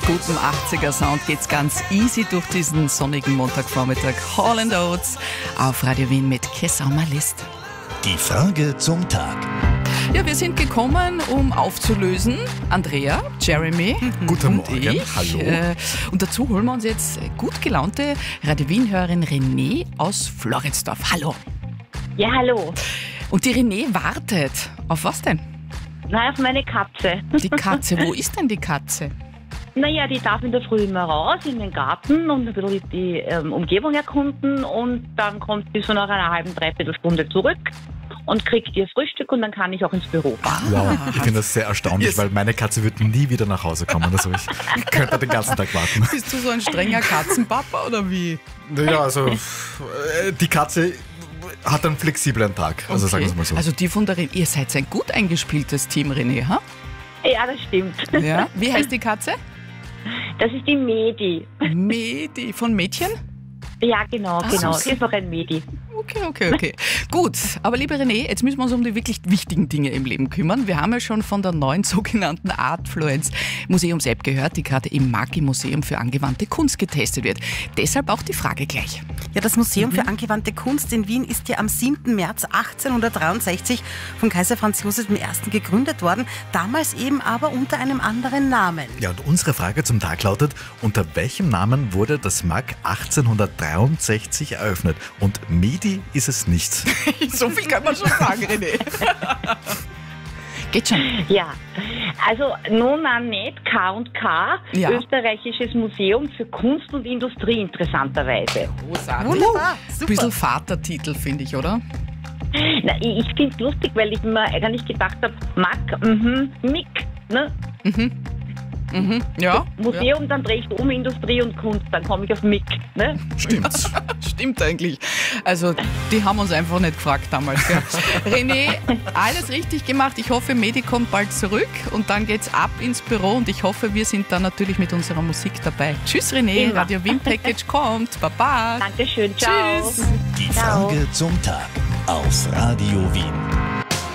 gutem 80er-Sound geht's ganz easy durch diesen sonnigen Montagvormittag. Hall & Oates auf Radio Wien mit Kiss on my list. Die Frage zum Tag. Ja, wir sind gekommen, um aufzulösen. Andrea, Jeremy Guten und Morgen, ich. hallo. Und dazu holen wir uns jetzt gut gelaunte Radio Wien-Hörerin René aus Floridsdorf. Hallo. Ja, hallo. Und die René wartet. Auf was denn? Na, auf meine Katze. Die Katze. Wo ist denn die Katze? Naja, die darf in der Früh immer raus in den Garten und ein bisschen die Umgebung erkunden und dann kommt sie so nach einer halben, dreiviertel Stunde zurück und kriegt ihr Frühstück und dann kann ich auch ins Büro fahren. Wow, ich finde das sehr erstaunlich, weil meine Katze wird nie wieder nach Hause kommen. Also ich könnte den ganzen Tag warten. Bist du so ein strenger Katzenpapa oder wie? Ja, also die Katze hat einen flexiblen Tag, also sagen wir es mal so. Also die von der René, ihr seid ein gut eingespieltes Team, René, ha? Ja, das stimmt. Ja. Wie heißt die Katze? Das ist die Medi. Medi, von Mädchen? Ja, genau. so. Sie ist noch ein Medi. Okay. Gut, aber liebe René, jetzt müssen wir uns um die wirklich wichtigen Dinge im Leben kümmern. Wir haben ja schon von der neuen sogenannten Artfluence Museums-App gehört, die gerade im Maki-Museum für angewandte Kunst getestet wird. Deshalb auch die Frage gleich. Ja, das Museum für angewandte Kunst in Wien ist ja am 7. März 1863 von Kaiser Franz Josef I. gegründet worden, damals eben aber unter einem anderen Namen. Ja, und unsere Frage zum Tag lautet, unter welchem Namen wurde das MAK 1863 eröffnet? Und Medi ist es nicht. So viel kann man schon sagen, René. Geht schon. Ja, also Nona nicht K&K, Ja. Österreichisches Museum für Kunst und Industrie interessanterweise. Wunderbar, super. Bisschen Vatertitel, finde ich, oder? Na, ich finde es lustig, weil ich mir eigentlich gedacht habe, Mick, ne? Ja. Museum, dann drehe ich um Industrie und Kunst, dann komme ich auf Mick, ne? Stimmt eigentlich. Also, die haben uns einfach nicht gefragt damals. Gell? René, alles richtig gemacht. Ich hoffe, Medi kommt bald zurück und dann geht's ab ins Büro und ich hoffe, wir sind dann natürlich mit unserer Musik dabei. Tschüss, René. Immer. Radio Wien Package kommt. Baba. Dankeschön, ciao. Tschüss. Die Ciao. Frage zum Tag auf Radio Wien.